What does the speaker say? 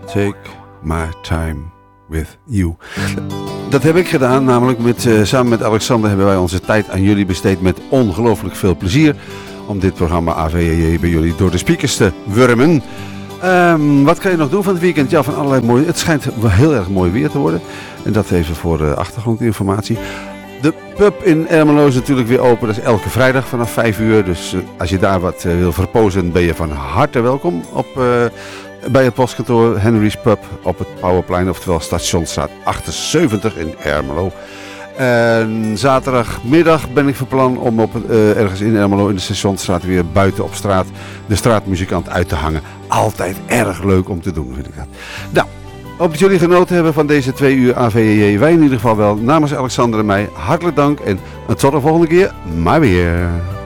Take my time with you. Dat heb ik gedaan, namelijk samen met Alexander hebben wij onze tijd aan jullie besteed met ongelooflijk veel plezier. Om dit programma AVJJ bij jullie door de speakers te wurmen. Wat kan je nog doen van het weekend? Ja, van allerlei mooie. Het schijnt wel heel erg mooi weer te worden. En dat even voor achtergrondinformatie. De pub in Ermelo is natuurlijk weer open. Dat is elke vrijdag vanaf 5 uur. Dus als je daar wat wil verpozen, ben je van harte welkom bij het postkantoor Henry's Pub op het Powerplein, oftewel Stationsstraat 78 in Ermelo. En zaterdagmiddag ben ik van plan om ergens in Ermelo in de Stationsstraat weer buiten op straat de straatmuzikant uit te hangen. Altijd erg leuk om te doen, vind ik dat. Nou, hoop dat jullie genoten hebben van deze 2 uur AVJJ. Wij in ieder geval wel. Namens Alexander en mij hartelijk dank en tot de volgende keer maar weer.